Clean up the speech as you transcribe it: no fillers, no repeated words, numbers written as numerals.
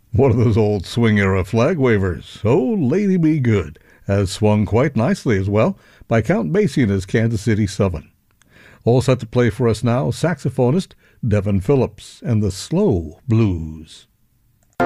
One of those old swing-era flag wavers, "Oh, Lady Be Good," has swung quite nicely as well by Count Basie and his Kansas City 7. All set to play for us now, saxophonist Devin Phillips and the Slow Blues.